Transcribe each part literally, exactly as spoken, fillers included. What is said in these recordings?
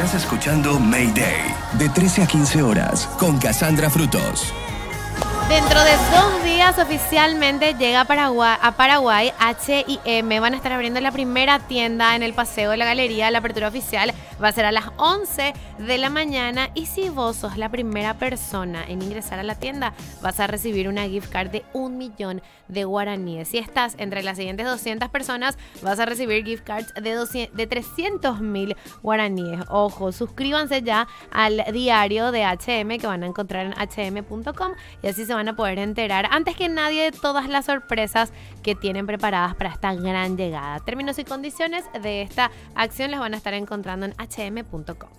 Estás escuchando Mayday, de trece a quince horas, con Cassandra Frutos. Dentro de dos días oficialmente llega a Paraguay, a Paraguay H y M. Van a estar abriendo la primera tienda en el Paseo de la Galería. La apertura oficial va a ser a las once de la mañana. Y si vos sos la primera persona en ingresar a la tienda, vas a recibir una gift card de un millón de guaraníes. Si estás entre las siguientes doscientas personas, vas a recibir gift cards de, doscientos, de trescientos mil guaraníes. Ojo, suscríbanse ya al diario de H M que van a encontrar en h m punto com y así se van a poder enterar antes que nadie de todas las sorpresas que tienen preparadas para esta gran llegada. Términos y condiciones de esta acción las van a estar encontrando en h m punto com.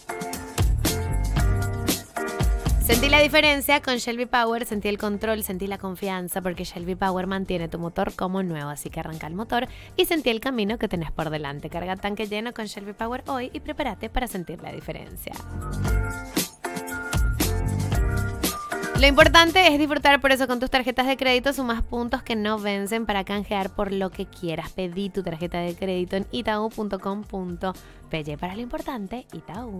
Sentí la diferencia con Shelby Power, sentí el control, sentí la confianza, porque Shelby Power mantiene tu motor como nuevo, así que arranca el motor y sentí el camino que tenés por delante. Carga tanque lleno con Shelby Power hoy y prepárate para sentir la diferencia. Lo importante es disfrutar, por eso con tus tarjetas de crédito sumas puntos que no vencen para canjear por lo que quieras. Pedí tu tarjeta de crédito en itaú punto com punto p y. Para lo importante, Itaú.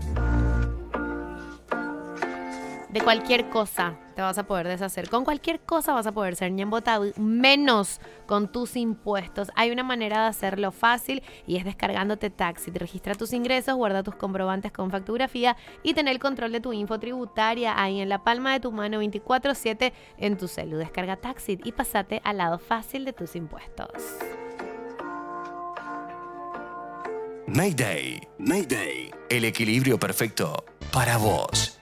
De cualquier cosa te vas a poder deshacer. Con cualquier cosa vas a poder ser ñembotado, menos con tus impuestos. Hay una manera de hacerlo fácil y es descargándote Taxit. Registra tus ingresos, guarda tus comprobantes con factografía y ten el control de tu info tributaria ahí en la palma de tu mano veinticuatro siete en tu celu. Descarga Taxit y pasate al lado fácil de tus impuestos. Mayday, Mayday, el equilibrio perfecto para vos.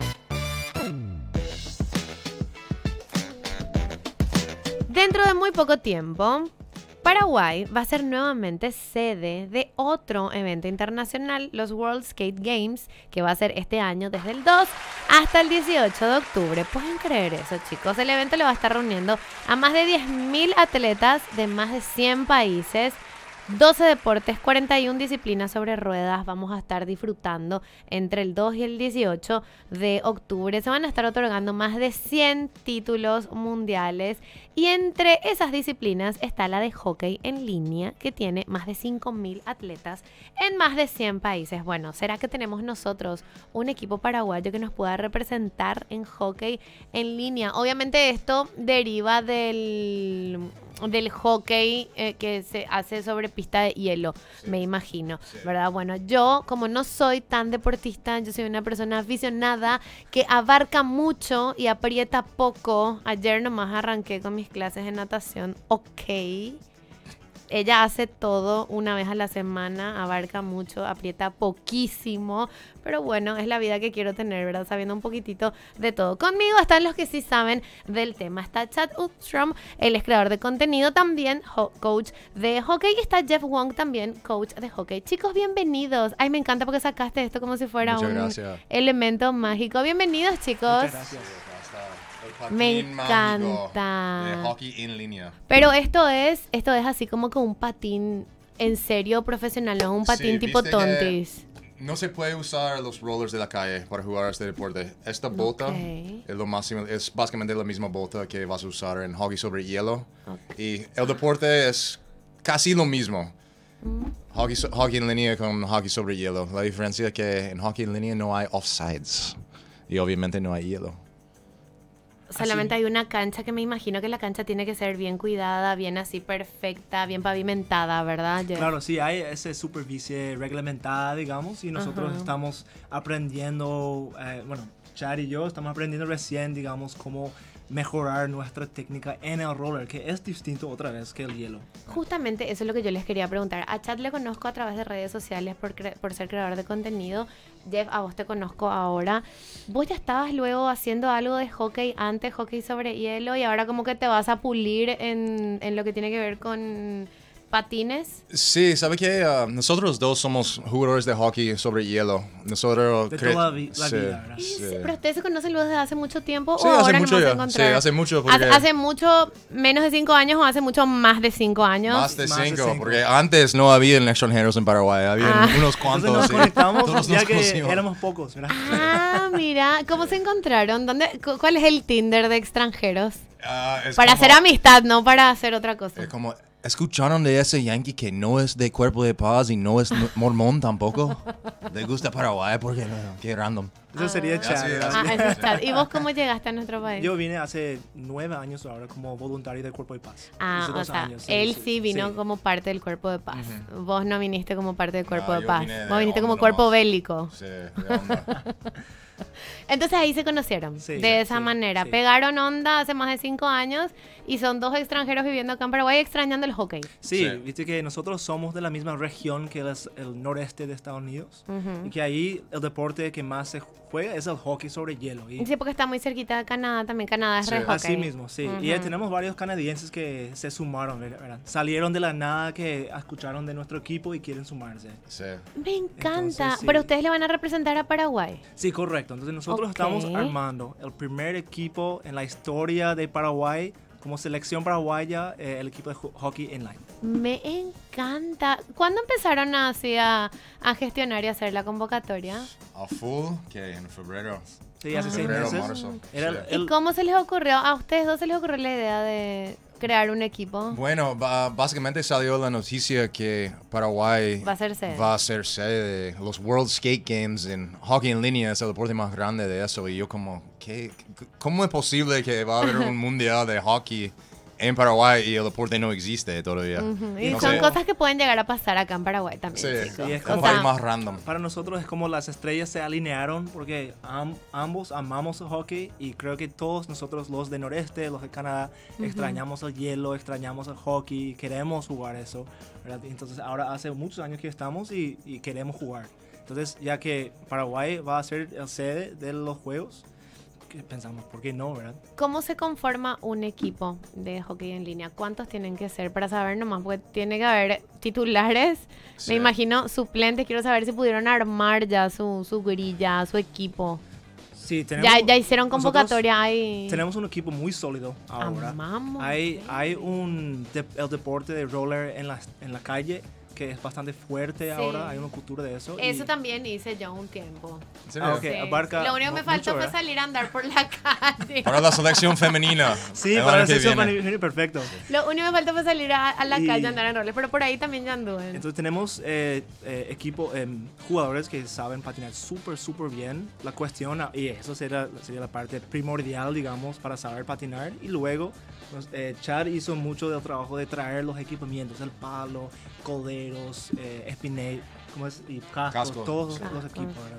Dentro de muy poco tiempo, Paraguay va a ser nuevamente sede de otro evento internacional, los World Skate Games, que va a ser este año desde el dos hasta el dieciocho de octubre. ¿Pueden creer eso, chicos? El evento le va a estar reuniendo a más de diez mil atletas de más de cien países, doce deportes, cuarenta y una disciplinas sobre ruedas. Vamos a estar disfrutando entre el dos y el dieciocho de octubre. Se van a estar otorgando más de cien títulos mundiales y entre esas disciplinas está la de hockey en línea, que tiene más de cinco mil atletas en más de cien países. Bueno, ¿será que tenemos nosotros un equipo paraguayo que nos pueda representar en hockey en línea? Obviamente esto deriva del... del hockey eh, que se hace sobre pista de hielo, sí, me imagino, sí, ¿verdad? Bueno, yo como no soy tan deportista, yo soy una persona aficionada que abarca mucho y aprieta poco. Ayer nomás arranqué con mis clases de natación, ok. Ella hace todo una vez a la semana, abarca mucho, aprieta poquísimo, pero bueno, es la vida que quiero tener, ¿verdad? Sabiendo un poquitito de todo. Conmigo están los que sí saben del tema. Está Chad Utstrom, él es creador de contenido, también ho- coach de hockey, y está Jeff Wong, también coach de hockey. Chicos, bienvenidos. Ay, me encanta porque sacaste esto como si fuera Muchas un gracias. elemento mágico. Bienvenidos, chicos. Muchas gracias. Me encanta. De hockey en línea. Pero esto es, esto es así como que un patín en serio profesional, no un patín sí, tipo tontis. No se puede usar los rollers de la calle para jugar este deporte. Esta bota okay. es lo máximo, es básicamente la misma bota que vas a usar en hockey sobre hielo. Okay. Y el deporte es casi lo mismo. Mm. Hockey, hockey en línea con hockey sobre hielo. La diferencia es que en hockey en línea no hay offsides y obviamente no hay hielo. Solamente así. Hay una cancha que me imagino que la cancha tiene que ser bien cuidada, bien así perfecta, bien pavimentada, ¿verdad, Jeff? Claro, sí, hay esa superficie reglamentada, digamos, y nosotros uh-huh. estamos aprendiendo, eh, bueno, Chad y yo estamos aprendiendo recién, digamos, cómo mejorar nuestra técnica en el roller, que es distinto otra vez que el hielo. Justamente eso es lo que yo les quería preguntar. A Chad le conozco a través de redes sociales por, cre- por ser creador de contenido. Jeff, a vos te conozco ahora. Vos ya estabas luego haciendo algo de hockey antes, hockey sobre hielo, y ahora como que te vas a pulir en, en lo que tiene que ver con patines. Sí, ¿sabe qué? Uh, nosotros dos somos jugadores de hockey sobre hielo. Nosotros... De cre- toda vi- la sí, vida, ¿verdad? Sí, sí. Sí, pero ustedes se conocen luego desde hace mucho tiempo sí, o hace ahora mucho nomás ya. se encontraron. Sí, hace mucho porque... Hace, hace mucho menos de cinco años o hace mucho más de cinco años. Más de Más de cinco, cinco. porque antes no había extranjeros en Paraguay, había Ah. unos cuantos. Entonces nos sí. conectamos Todos ya nos que conocimos. éramos pocos, ¿verdad? Ah, mira, ¿cómo se encontraron? ¿Dónde, cu- ¿Cuál es el Tinder de extranjeros? Ah, es Para como- hacer amistad, no para hacer otra cosa. Es como ¿Escucharon de ese yankee que no es de Cuerpo de Paz y no es mormón tampoco? Le gusta Paraguay porque no, qué random. Eso sería Ya, Chad. sí, ¿verdad? Ah, eso está. ¿Y vos cómo llegaste a nuestro país? Yo vine hace nueve años ahora como voluntario del Cuerpo de Paz. Ah, Hace o dos sea, años, él sí vino sí. como parte del Cuerpo de Paz. Vos no viniste como parte del Cuerpo No, de yo Paz. vine de Vos viniste como onda cuerpo nomás. bélico. Sí, de onda. Entonces ahí se conocieron Sí, de esa sí, manera. sí. Pegaron onda hace más de cinco años y son dos extranjeros viviendo acá en Paraguay extrañando el hockey. Sí, Sí. viste que nosotros somos de la misma región que es el noreste de Estados Unidos. Y que ahí el deporte que más se juega es el hockey sobre hielo. Y Sí, porque está muy cerquita de Canadá. También Canadá es Sí. re hockey. así mismo, sí. Ujú. Y eh, tenemos varios canadienses que se sumaron, ¿verdad? Salieron de la nada, que escucharon de nuestro equipo y quieren sumarse. Sí. Me encanta. Entonces, sí. Pero ustedes le van a representar a Paraguay. Sí, correcto. Entonces nosotros Ok. estamos armando el primer equipo en la historia de Paraguay como selección paraguaya, eh, el equipo de ho- hockey inline. Me encanta. ¿Cuándo empezaron así a, a gestionar y hacer la convocatoria? A full, que en febrero. Sí, hace Ah. seis Febrero, meses. marzo. Era el- Sí. ¿Y el- cómo se les ocurrió? ¿A ustedes dos se les ocurrió la idea de crear un equipo? Bueno, ba- básicamente salió la noticia que Paraguay Va a ser sede. va a ser sede de los World Skate Games en hockey en línea, es el deporte más grande de eso. Y yo como, ¿qué? ¿Cómo es posible que va a haber un mundial de hockey en Paraguay y el deporte no existe todavía? Ujú. Y No son sé. cosas que pueden llegar a pasar acá en Paraguay también, Sí, chicos. Sí, es es como un O sea, país más random. Para nosotros es como las estrellas se alinearon porque am- ambos amamos el hockey y creo que todos nosotros los de noreste, los de Canadá, extrañamos el hielo, extrañamos el hockey, queremos jugar eso, ¿verdad? Entonces ahora hace muchos años que estamos y, y queremos jugar. Entonces ya que Paraguay va a ser el sede de los juegos, que pensamos, ¿por qué no, verdad? ¿Cómo se conforma un equipo de hockey en línea? ¿Cuántos tienen que ser para saber nomás? Porque tiene que haber titulares, Sí. me imagino suplentes. Quiero saber si pudieron armar ya su, su grilla, su equipo. Sí, tenemos, Ya, ya hicieron nosotros convocatoria ahí. Tenemos un equipo muy sólido ahora. Amamos. Hay, hay un de- el deporte de roller en la, en la calle que es bastante fuerte Sí. ahora. Hay una cultura de eso. Eso y- también hice yo un tiempo. ¿En serio? Ah, ok, Sí. abarca Lo único que me mu- faltó mucho, fue ¿verdad? salir a andar por la calle. Para la selección femenina. Sí, el para año la que sección viene. femenina, perfecto. Lo único que me faltó fue salir a, a la Y- calle a andar en roles, pero por ahí también ya anduve. Entonces tenemos eh, eh, equipo, em, jugadores que saben patinar súper, súper bien. La cuestión, y eso sería, sería la parte primordial, digamos, para saber patinar. Y luego, nos- eh, Chad hizo mucho del trabajo de traer los equipamientos, el palo, coderos, eh, espinel, ¿cómo es? Y cascos, Casco. todos Cascos. los equipos, ¿verdad?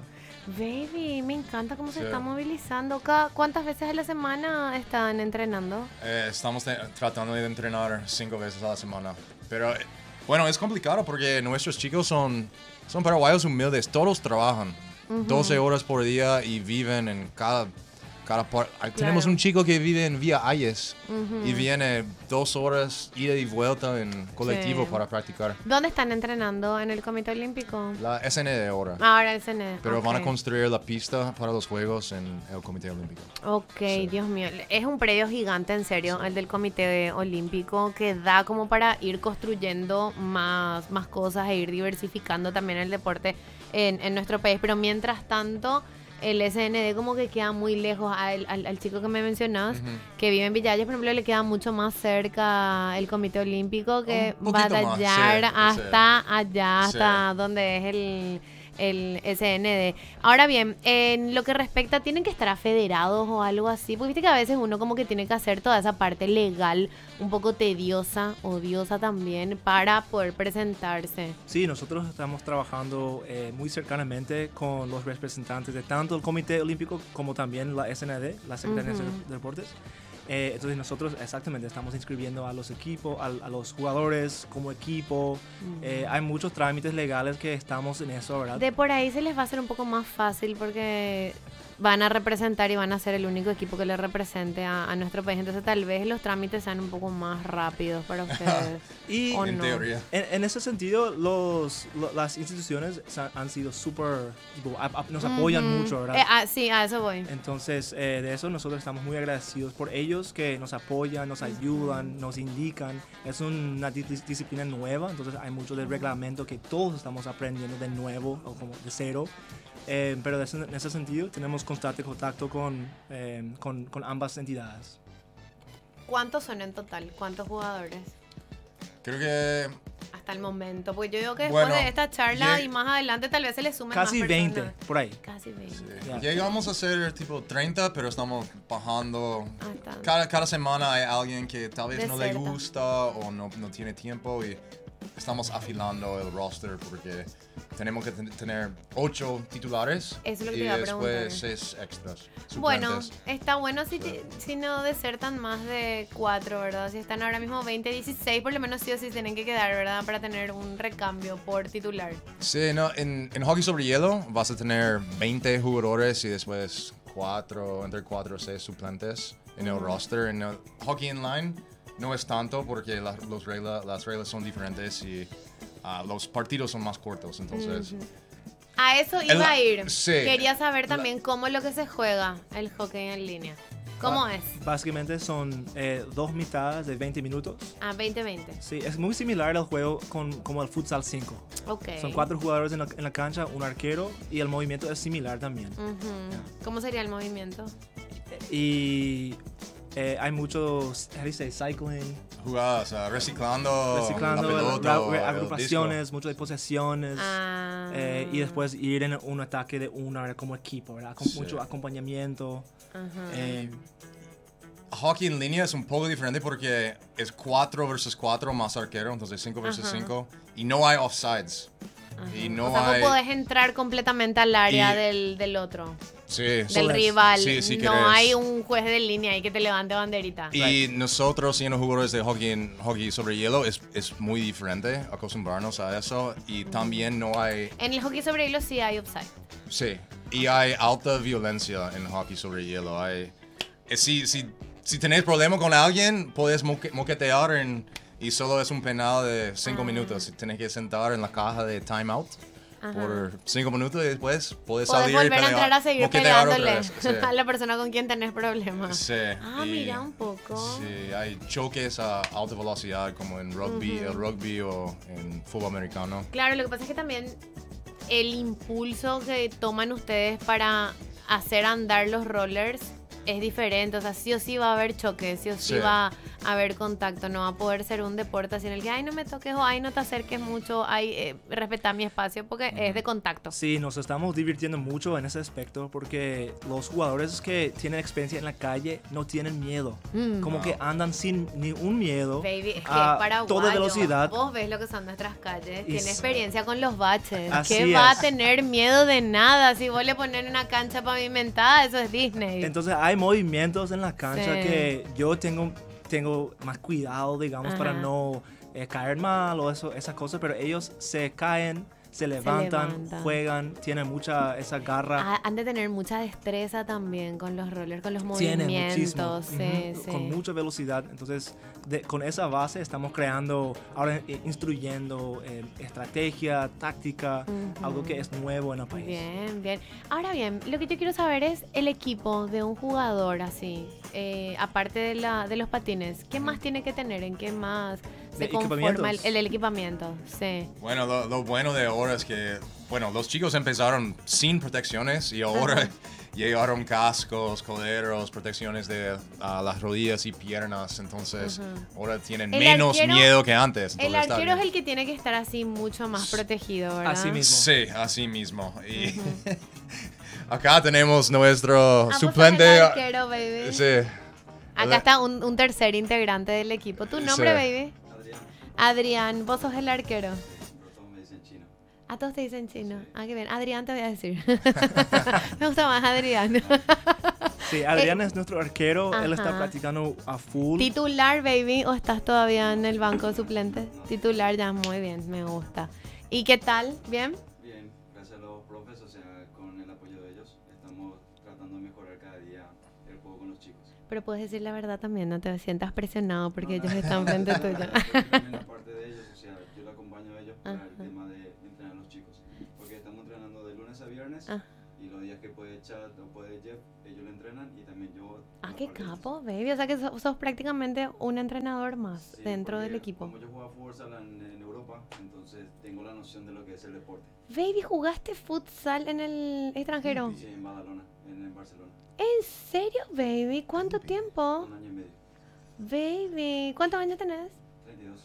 Baby, me encanta cómo se Sí. está movilizando. Cada- ¿Cuántas veces a la semana están entrenando? Eh, estamos te- tratando de entrenar cinco veces a la semana. Pero eh, bueno, es complicado porque nuestros chicos son, son paraguayos humildes. Todos trabajan doce horas por día y viven en cada, cada parte. Tenemos un chico que vive en Vía Ayes y viene dos horas ida y vuelta en colectivo Sí. para practicar. ¿Dónde están entrenando? ¿En el Comité Olímpico? La S N D ahora. Ahora el C N E. Pero van a Ok. construir la pista para los Juegos en el Comité Olímpico. Ok, Sí. Dios mío. Es un predio gigante, en serio, el del Comité Olímpico, que da como para ir construyendo más, más cosas e ir diversificando también el deporte en, en nuestro país. Pero mientras tanto, el S N D como que queda muy lejos al, al, al chico que me mencionas, Ujú. que vive en Villalles, por ejemplo, le queda mucho más cerca el Comité Olímpico, que Un va a poquito más, sí, tallar sí. hasta allá, Sí. hasta donde es el... el S N D. Ahora bien, en lo que respecta, ¿tienen que estar afederados o algo así? Porque viste que a veces uno como que tiene que hacer toda esa parte legal un poco tediosa, odiosa también, para poder presentarse. Sí, nosotros estamos trabajando eh, muy cercanamente con los representantes de tanto el Comité Olímpico como también la S N D, la Secretaría Ujú. Nacional de Deportes. Eh, entonces nosotros exactamente estamos inscribiendo a los equipos, a, a los jugadores como equipo. Eh, hay muchos trámites legales que estamos en eso, ¿verdad? De por ahí se les va a hacer un poco más fácil porque van a representar y van a ser el único equipo que le represente a, a nuestro país. Entonces tal vez los trámites sean un poco más rápidos para ustedes. Y ¿O En no? teoría. en, en ese sentido, los, lo- las instituciones sa- han sido súper, tipo, a- a- nos apoyan Ujú. mucho, ¿verdad? Eh, ah, sí, a eso voy. Entonces, eh, de eso nosotros estamos muy agradecidos por ellos que nos apoyan, nos ayudan, nos indican. Es una di- dis- disciplina nueva, entonces hay mucho del reglamento que todos estamos aprendiendo de nuevo o como de cero. Eh, pero de ese- en ese sentido tenemos constante contacto con, eh, con, con ambas entidades. ¿Cuántos son en total? ¿Cuántos jugadores? Creo que Hasta el momento. Pues yo digo que después Bueno, de esta charla lleg- y más adelante tal vez se le sumen Casi más veinte, personas. por ahí. Casi veinte. Ya. llegamos a ser tipo treinta, pero estamos bajando. Hasta- Cada, cada semana hay alguien que tal vez no le Deserta. gusta o no, no tiene tiempo y estamos afilando el roster porque tenemos que ten- tener ocho titulares Eso es lo que y te iba a después preguntar. seis extras. Bueno, suplentes. está bueno si, te- si no desertan más de cuatro, ¿verdad? Si están ahora mismo veinte, dieciséis, por lo menos sí o sí tienen que quedar, ¿verdad? Para tener un recambio por titular. Sí, no, en, en hockey sobre hielo vas a tener veinte jugadores y después cuatro, entre cuatro o seis suplentes en el roster. En el hockey inline no es tanto porque la- los regla- las reglas son diferentes y ah, los partidos son más cortos. Entonces, A eso iba El- a ir. sí. Quería saber también cómo es lo que se juega el hockey en línea. ¿Cómo Ba- es? Básicamente son eh, dos mitades de veinte minutos. Ah, veinte veinte. Sí, es muy similar al juego con, como el futsal cinco. Ok. Son cuatro jugadores en la, en la cancha, un arquero y el movimiento es similar también. Ujú. ¿Cómo sería el movimiento? Y eh, hay muchos, how do you say, cycling, jugadas, ah, reciclando, reciclando, la pelota, ra- o ra- el agrupaciones, muchas posesiones. Ah. eh, y después ir en un ataque de una ¿verdad? Como equipo, ¿verdad? Con Sí. mucho acompañamiento. Ajá. eh, Hockey en línea es un poco diferente porque es cuatro versus cuatro más arquero, entonces cinco versus Ajá. cinco y no hay offsides. Y no o sea, hay... vos podés entrar completamente al área Y- del, del otro, Sí, del Podés. rival. Sí, si no querés. hay un juez de línea ahí que te levante banderita. Y nosotros, siendo jugadores de hockey, en, hockey sobre hielo, es, es muy diferente acostumbrarnos a eso. Y también no hay. En el hockey sobre hielo sí hay offside. Sí. Y hay alta violencia en hockey sobre hielo. Hay, eh, si, si, si tenés problema con alguien, puedes moque- moquetear en, y solo es un penal de cinco Ah. minutos. Si tienes que sentar en la caja de timeout Ajá. por cinco minutos y después puedes Podés salir y volver a pelear, entrar a seguir moquetear otra peleándole vez. Sí. a la persona con quien tenés problemas. Sí, Ah, y- mira un poco. Sí, hay choques a alta velocidad como en rugby, el rugby o en fútbol americano. Claro, lo que pasa es que también el impulso que toman ustedes para hacer andar los rollers es diferente. O sea, sí o sí va a haber choques, sí o sí, Sí. va a haber contacto. No va a poder ser un deporte así en el que, ay, no me toques o ay, no te acerques mucho, ay, eh, respeta mi espacio, porque es de contacto. Sí, nos estamos divirtiendo mucho en ese aspecto porque los jugadores que tienen experiencia en la calle no tienen miedo. Mm. Como No. que andan sin ni un miedo. Baby, es que a es paraguayo. toda velocidad. Vos ves lo que son nuestras calles. Y Tiene sí. experiencia con los baches. Así ¿Qué va a es. tener miedo de nada? Si vos le pones una cancha pavimentada, eso es Disney. Entonces hay movimientos en la cancha Sí. que yo tengo, tengo más cuidado, digamos, para Ajá. no eh, caer mal o eso, esas cosas, pero ellos se caen, se levantan, levantan. juegan, tienen mucha esa garra. Ah, han de tener mucha destreza también con los rollers, con los Tienen muchísimo, movimientos. Sí, ujú, sí. con mucha velocidad. Entonces, de- con esa base estamos creando, ahora eh, instruyendo eh, estrategia, táctica, Ujú. algo que es nuevo en el país. Bien, bien. Ahora bien, lo que yo quiero saber es el equipo de un jugador así, eh, aparte de, la, de los patines, ¿qué más tiene que tener? ¿En qué más se ¿De conforma el, equipamientos? el, el equipamiento? Sí. Bueno, lo, lo bueno de ahora es que, bueno, los chicos empezaron sin protecciones y ahora llegaron cascos, coderos, protecciones de ah, las rodillas y piernas, entonces Ajá. ahora tienen El menos arquero- miedo que antes. El entonces está arquero es bien. el que tiene que estar así mucho más protegido, ¿verdad? Así mismo. Sí, así mismo. Y acá tenemos nuestro Ah, vos sos suplente. el arquero, baby. Sí. Acá está un, un tercer integrante del equipo. ¿Tu nombre, Sí. baby? Adrián, vos sos el arquero. Pero todos me dicen chino. A todos te dicen chino. Ah, qué bien. Adrián te voy a decir. Me gusta más Adrián. Sí, Adrián es nuestro arquero, él está Eh, Ajá. practicando a full. ¿Titular, baby? ¿O estás todavía en el banco de suplente? Titular, ya, muy bien, me gusta. ¿Y qué tal? ¿Bien? Bien, gracias a los profes, o sea, con el apoyo de ellos, estamos tratando de mejorar cada día el juego con los chicos. Pero puedes decir la verdad también, no te sientas presionado porque No, ellos no, están frente tuyo. Yo también aparte de ellos, o sea, yo lo acompaño a ellos para Ajá. el tema de entrenar a los chicos. Porque estamos entrenando de lunes a viernes Ah. y los días que puede Chad o puede Jeff, ellos lo entrenan y también yo. Ah, la qué parte de ellos. capo, baby. O sea que sos, sos prácticamente un entrenador más Sí, dentro porque del equipo. Como yo jugaba futsal en, en Europa, entonces tengo la noción de lo que es el deporte. Baby, ¿jugaste futsal en el extranjero? Sí, en Badalona, en, en Barcelona. ¿En serio, baby? ¿Cuánto tiempo? Un año y medio. Baby, ¿cuántos años tenés? treinta y dos.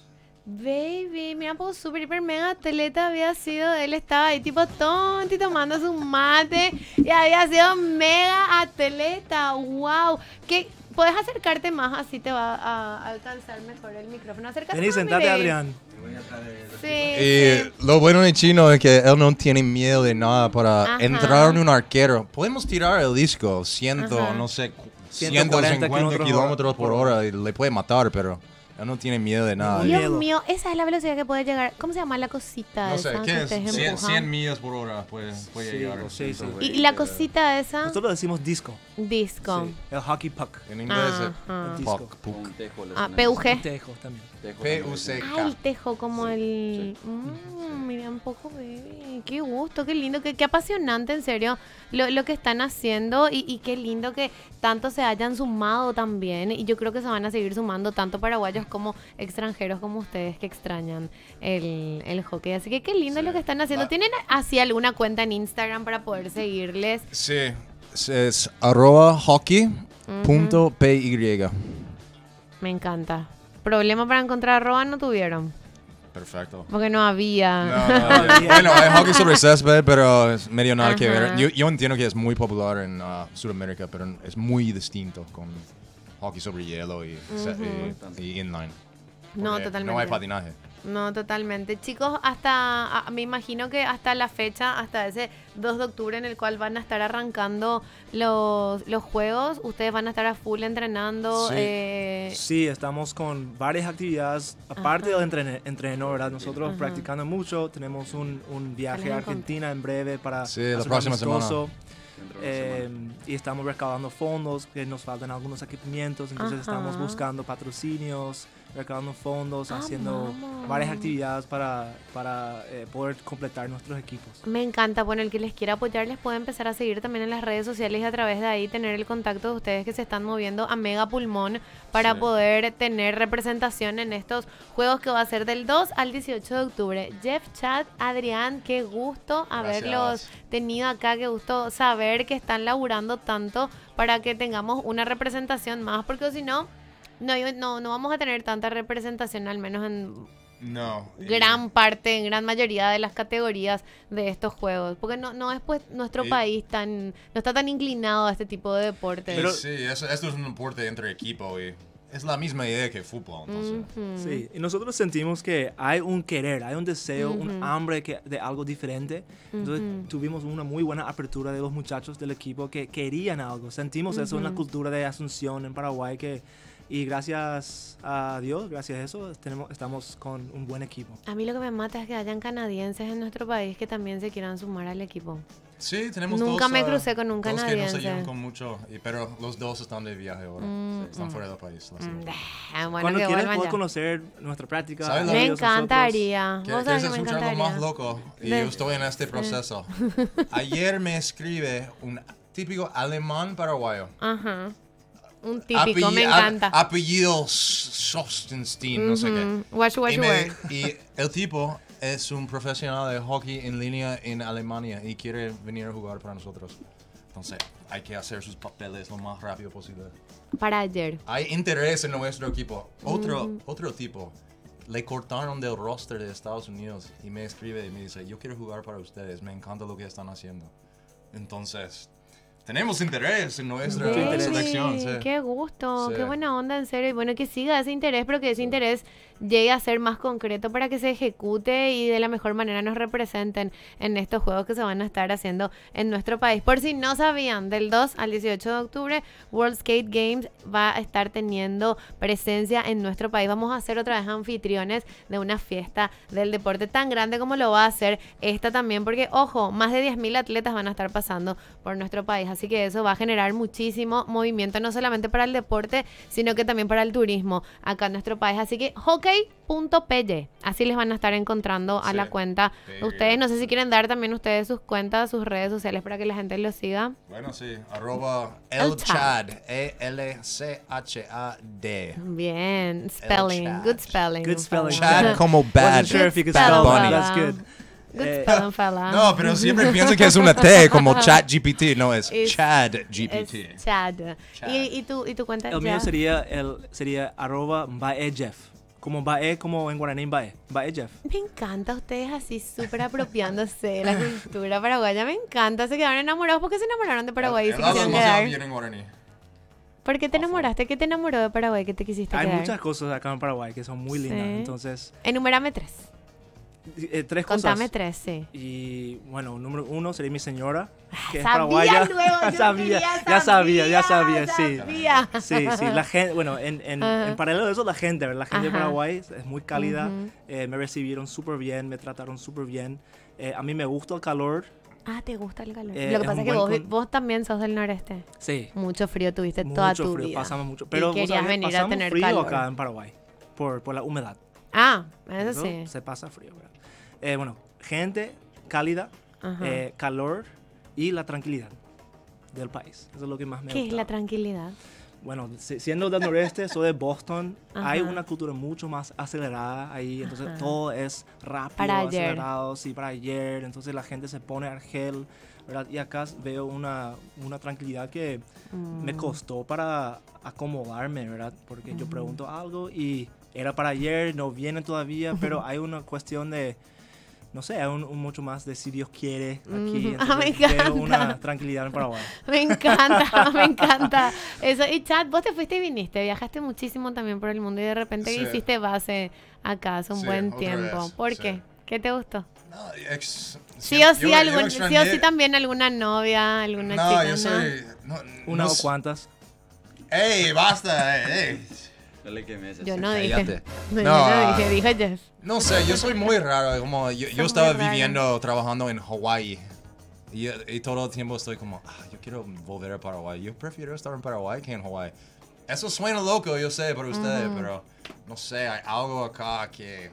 Baby, mira, pues súper, hiper, mega atleta había sido. Él estaba ahí tipo tonto y tomando su mate. Y había sido mega atleta. ¡Wow! ¿Qué? ¿Puedes acercarte más? Así te va a alcanzar mejor el micrófono. Acércate Vení, más, mi sentate, baby. Adrián. Sí, Y sí. lo bueno de Chino es que él no tiene miedo de nada para Ajá. entrar en un arquero. Podemos tirar el disco ciento, Ajá. no sé, ciento cuarenta ciento cincuenta kilómetros por por hora. hora y le puede matar, pero él no tiene miedo de nada. Dios Dios miedo. mío, esa es la velocidad que puede llegar. ¿Cómo se llama la cosita No sé, esa ¿qué que es? ustedes cien, empujan? cien millas por hora puede, puede Sí, llegar. sí, sí. ¿Y, y la cosita esa? Nosotros decimos disco. Disco. Sí, el hockey puck. En inglés Ajá. es Disco. puck, puck. Un tejo le Ah, hacen P U G. Tejo también. Tejo P también U le C hacen. Ah, el tejo, como el... Mmm, mira un poco, baby. Qué gusto, qué lindo, qué, qué apasionante, en serio, lo, lo que están haciendo y, y qué lindo que tanto se hayan sumado también. Y yo creo que se van a seguir sumando tanto paraguayos como extranjeros como ustedes que extrañan el, el hockey. Así que qué lindo Sí. lo que están haciendo. La- ¿Tienen así alguna cuenta en Instagram para poder seguirles? Sí, es, es arroba hockey punto py. Me encanta. ¿Problema para encontrar arroba no tuvieron? Perfecto. Porque no había. No, no, bueno, hay hockey sobre césped, pero es medio nada que Ajá. ver. Yo, yo entiendo que es muy popular en uh, Sudamérica, pero es muy distinto con hockey sobre hielo y, ce- y- y inline. No, Porque totalmente. No hay patinaje. No, totalmente. Chicos, hasta, a- me imagino que hasta la fecha, hasta ese dos de octubre en el cual van a estar arrancando los, los juegos, ustedes van a estar a full entrenando. Sí. eh, Sí, estamos con varias actividades, aparte Ajá. del entreno, entreno, ¿verdad? Nosotros Ajá. practicando mucho, tenemos un, un viaje Sales a en con- Argentina en breve para Sí, la hacer un próxima semana. amistoso. Dentro de una Eh, semana. y estamos recaudando fondos, que nos faltan algunos equipamientos, entonces Ajá. estamos buscando patrocinios, recaudando fondos, Ah, haciendo vamos. varias actividades para, para eh, poder completar nuestros equipos. Me encanta. Bueno, el que les quiera apoyar les puede empezar a seguir también en las redes sociales y a través de ahí tener el contacto de ustedes que se están moviendo a Mega Pulmón para Sí. poder tener representación en estos juegos que va a ser del dos al dieciocho de octubre. Jeff, Chad, Adrián, qué gusto haberlos tenido acá, qué gusto saber que están laburando tanto para que tengamos una representación más, porque si no, no, no, no vamos a tener tanta representación, al menos en No. y- gran parte, en gran mayoría de las categorías de estos juegos, porque no, no es pues nuestro Y- país tan, no está tan inclinado a este tipo de deportes. y Pero- sí, eso- esto es un deporte entre equipo y es la misma idea que fútbol. Entonces. Ujú. Sí, y nosotros sentimos que hay un querer, hay un deseo, un Ujú. hambre que, de algo diferente. Entonces Ujú. tuvimos una muy buena apertura de los muchachos del equipo que querían algo. Sentimos eso en la Ujú. cultura de Asunción, en Paraguay, que, y gracias a Dios, gracias a eso, tenemos, estamos con un buen equipo. A mí lo que me mata es que hayan canadienses en nuestro país que también se quieran sumar al equipo. Sí, tenemos Nunca dos, me ah, crucé con un dos que nos canadiense. ayudan con mucho, y- pero los dos están de viaje ahora. Mm, Sí, están mm. fuera del país. lo Mm, siento. ah, bueno, Cuando que quieran vuelvan puedo ya. conocer nuestra práctica. ¿Sabes lo- Me ellos, nosotros. encantaría. ¿Qué- Vos ¿Quieres sabés que me escuchar lo más encantaría. loco? Y De- yo estoy en este proceso. Ayer me escribe un típico alemán paraguayo. Ajá. Un típico, Apelli- me a- encanta. Apellido Sostenstein, no sé qué. Ujú. Watch what Y, you me- wear. y el tipo es un profesional de hockey en línea en Alemania y quiere venir a jugar para nosotros. Entonces hay que hacer sus papeles lo más rápido posible. Para ayer. Hay interés en nuestro equipo. Otro, otro tipo le cortaron del roster de Estados Unidos y me escribe y me dice, yo quiero jugar para ustedes, me encanta lo que están haciendo. Entonces, tenemos interés en nuestra Baby, selección. Sí. Qué gusto, Sí. qué buena onda, en serio. Y bueno, que siga ese interés, pero que ese interés llegue a ser más concreto para que se ejecute y de la mejor manera nos representen en estos juegos que se van a estar haciendo en nuestro país. Por si no sabían, del dos al dieciocho de octubre, World Skate Games va a estar teniendo presencia en nuestro país. Vamos a ser otra vez anfitriones de una fiesta del deporte tan grande como lo va a hacer esta también, porque, ojo, más de diez mil atletas van a estar pasando por nuestro país, así que eso va a generar muchísimo movimiento, no solamente para el deporte, sino que también para el turismo acá en nuestro país. Así que hockey punto p y, así les van a estar encontrando a Sí. la cuenta Sí. ustedes. No sé si quieren dar también ustedes sus cuentas, sus redes sociales para que la gente los siga. Bueno, sí. Arroba El el Chad. E L C H A D. Bien, spelling, Chad. good spelling. Good spelling. fella. Chad como bad. Wasn't sure if you could Bad spell Bunny. that. That's good. Good Eh, spelling, fella. No, pero siempre pienso que es una T como Chat G P T. No, es Es- Chad G P T. Es Chad. Chad. ¿Y, y, tu, ¿Y tu cuenta? El mío Jeff? sería, el, sería arroba mbaejef, como Bae, como en guaraní Bae. Bae Jeff. Me encanta ustedes así súper apropiándose de la cultura paraguaya. Me encanta. Se quedaron enamorados. ¿Por qué se enamoraron de Paraguay y se El lado quisieron demasiado quedar? bien en guaraní. ¿Por qué te enamoraste? ¿Qué te enamoró de Paraguay? ¿Qué te quisiste Hay quedar? muchas cosas acá en Paraguay que son muy lindas. Sí. Entonces, Enumérame tres. eh, tres Contame cosas. tres, sí. Y bueno, número uno sería mi señora, que es Sabía paraguaya. luego, yo sabía, quería, ya sabía, ya sabía, sabía, sí. sabía. Sí, sí, la gente, bueno, en, en, Ajá. en paralelo de eso, la gente, ¿verdad? La gente de Ajá. Paraguay es muy cálida, Ujú. eh, me recibieron súper bien, me trataron súper bien. Eh, a mí me gusta el calor, Ah, ¿te gusta el calor? Eh, Lo que es pasa un es que buen vos, con- vos también sos del noreste. sí. Mucho frío tuviste toda Mucho tu frío, vida. pasamos mucho. Pero vos querías sabés, venir a pasamos tener frío calor. acá en Paraguay, por, por la humedad. Ah, eso Eso sí. Se pasa frío, ¿verdad? Eh, bueno, gente cálida, Ajá. eh, calor y la tranquilidad del país. Eso es lo que más me ¿Qué es gusta. la tranquilidad? Bueno, si- siendo del noreste, soy de Boston, hay Ajá. una cultura mucho más acelerada ahí, entonces Ajá. todo es rápido, Para ayer. acelerado, sí, para ayer, entonces la gente se pone argel, ¿verdad? Y acá veo una, una tranquilidad que me Mm. costó para acomodarme, ¿verdad? Porque yo Ujú. pregunto algo y era para ayer, no viene todavía, pero hay una cuestión de, no sé, hay un, un mucho más de si Dios quiere aquí, Ujú. Ah, me entonces veo encanta. una tranquilidad en Paraguay. Me encanta, me encanta. Eso. Y Chad, vos te fuiste y viniste, viajaste muchísimo también por el mundo y de repente Sí. hiciste base acá hace un Sí, buen otra tiempo. vez, ¿Por sí. qué? ¿Qué te gustó? No, ex- Sí siem- o sí, yo- yo algún, sí o extrañé- sí también alguna novia, alguna No, chica, yo ¿no? soy... No, Una no o s- cuantas. ¡Ey, basta! ey, ey. No le quemes Yo así. no dije. Cállate. No, No, yo no ah. dije, dijo Jeff. No sé, yo soy muy raro. Como yo, yo muy estaba raro. viviendo, trabajando en Hawái. Y, y todo el tiempo estoy como, ah, yo quiero volver a Paraguay. Yo prefiero estar en Paraguay que en Hawái. Eso suena loco, yo sé, para ustedes, pero no sé, hay algo acá que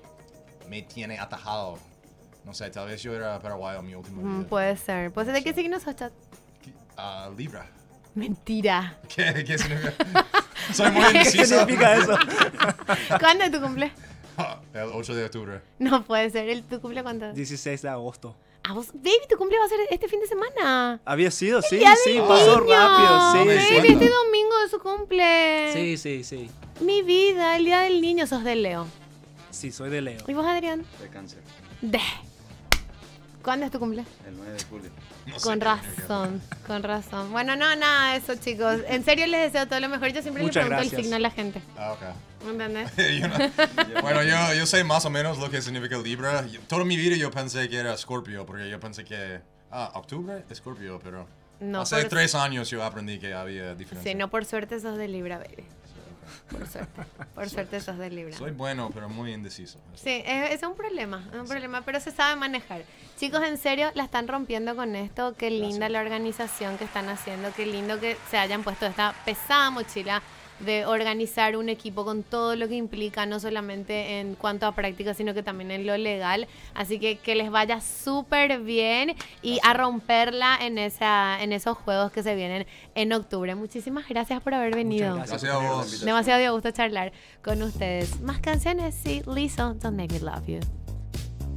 me tiene atajado. No sé, tal vez yo era paraguayo en mi última Mm, vida. puede ser. Puede ser. ¿De qué signo sos, Chad? Ah, Libra. Mentira. ¿Qué, qué significa? Soy muy ¿Qué indeciso. significa eso? ¿Cuándo es tu cumple? El ocho de octubre. No puede ser. ¿El, ¿Tu cumple cuándo? dieciséis de agosto. Ah, vos, baby, tu cumple va a ser este fin de semana. Había sido, sí, Día sí, del pasó niño. rápido, sí, No me Baby, sí. cuenta. este domingo es su cumple. Sí, sí, sí. Mi vida, el día del niño sos de Leo. Sí, soy de Leo. ¿Y vos, Adrián? De cáncer. De. ¿Cuándo es tu cumple? El nueve de julio. No sé Con qué significa. razón, con razón. Bueno, no, nada de eso, chicos. En serio les deseo todo lo mejor. Yo siempre Muchas le pregunto gracias. el signo a la gente. Ah, ok. ¿Me entendés? Yo no- bueno, yo, yo sé más o menos lo que significa Libra. Yo- toda mi vida yo pensé que era Scorpio, porque yo pensé que, ah, octubre es Scorpio, pero No, hace por, tres años yo aprendí que había diferencia. sí, no, por suerte sos de Libra, baby. Por suerte. Por suerte sos de Libra. Soy bueno, pero muy indeciso. Sí, es, es un problema, es un problema, pero se sabe manejar. Chicos, en serio, la están rompiendo con esto. Qué linda la organización que están haciendo. Qué lindo que se hayan puesto esta pesada mochila de organizar un equipo con todo lo que implica, no solamente en cuanto a práctica, sino que también en lo legal. Así que que les vaya súper bien y a romperla en, esa, en esos juegos que se vienen en octubre. Muchísimas gracias por haber venido. gracias. Gracias a vos. Demasiado de gusto charlar con ustedes. Más canciones, sí, Lizzo, Don't Make Me Love You.